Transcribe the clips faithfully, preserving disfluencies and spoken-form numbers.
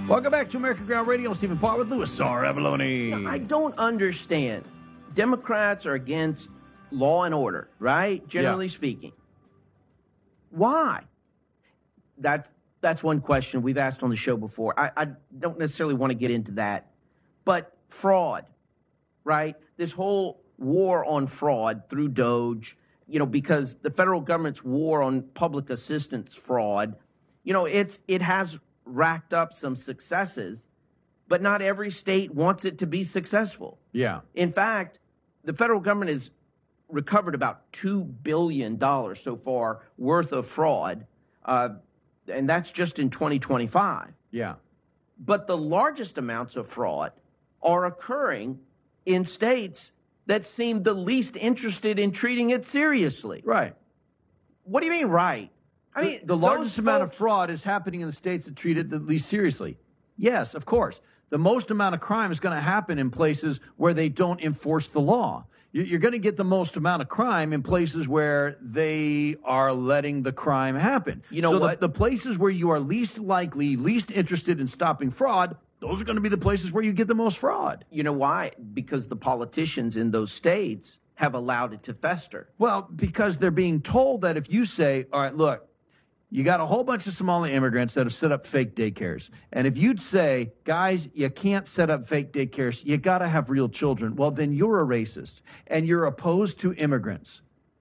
Welcome back to American Ground Radio. Stephen Parr with Louis R. Avalone. I don't understand. Democrats are against law and order, right? Generally yeah. speaking. Why? That's that's one question we've asked on the show before. I, I don't necessarily want to get into that. But fraud, right? This whole war on fraud through Doge, you know, because the federal government's war on public assistance fraud, you know, it's it has racked up some successes, but not every state wants it to be successful. Yeah. In fact, the federal government has recovered about two billion dollars so far worth of fraud, uh, and that's just in twenty twenty-five. Yeah. But the largest amounts of fraud are occurring in states that seem the least interested in treating it seriously. Right. What do you mean, right? I mean, the, the largest amount folks, of fraud is happening in the states that treat it the least seriously. Yes, of course. The most amount of crime is going to happen in places where they don't enforce the law. You're going to get the most amount of crime in places where they are letting the crime happen. You know so what? The, the places where you are least likely, least interested in stopping fraud, those are going to be the places where you get the most fraud. You know why? Because the politicians in those states have allowed it to fester. Well, because they're being told that if you say, all right, look, you got a whole bunch of Somali immigrants that have set up fake daycares. And if you'd say, guys, you can't set up fake daycares, you got to have real children, well, then you're a racist and you're opposed to immigrants.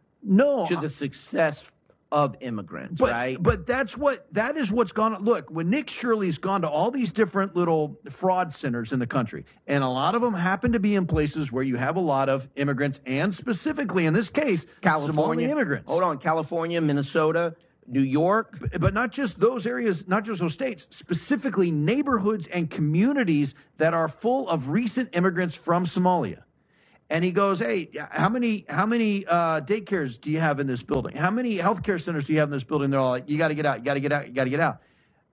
No. To the success of immigrants, but, right? But that's what, that is what's gone on. Look, when Nick Shirley's gone to all these different little fraud centers in the country, and a lot of them happen to be in places where you have a lot of immigrants, and specifically in this case, California Somali immigrants. Hold on, California, Minnesota, New York. But, but not just those areas, not just those states, specifically neighborhoods and communities that are full of recent immigrants from Somalia. And he goes, hey, how many how many uh, daycares do you have in this building? How many healthcare centers do you have in this building? They're all like, you got to get out, you got to get out, you got to get out.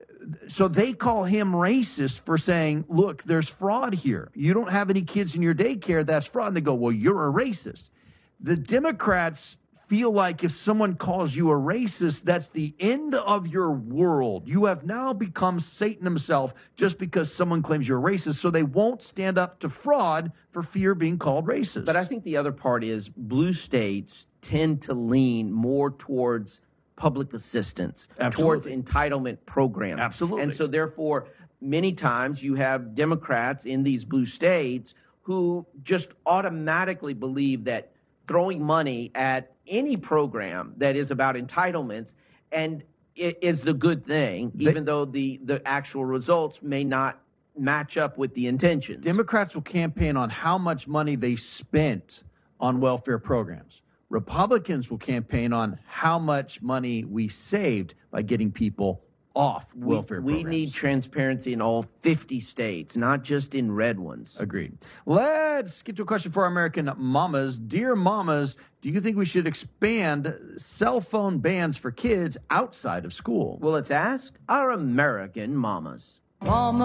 So they call him racist for saying, look, there's fraud here. You don't have any kids in your daycare, that's fraud. And they go, well, you're a racist. The Democrats feel like if someone calls you a racist, that's the end of your world. You have now become Satan himself just because someone claims you're a racist, so they won't stand up to fraud for fear of being called racist. But I think the other part is blue states tend to lean more towards public assistance, Absolutely. towards entitlement programs. Absolutely. And so therefore, many times you have Democrats in these blue states who just automatically believe that throwing money at any program that is about entitlements and it is the good thing, they, even though the, the actual results may not match up with the intentions. Democrats will campaign on how much money they spent on welfare programs. Republicans will campaign on how much money we saved by getting people off welfare we, programs. We need transparency in all fifty states, not just in red ones. Agreed. Let's get to a question for our American mamas. Dear mamas, do you think we should expand cell phone bans for kids outside of school? Well, let's ask our American mamas. Mama.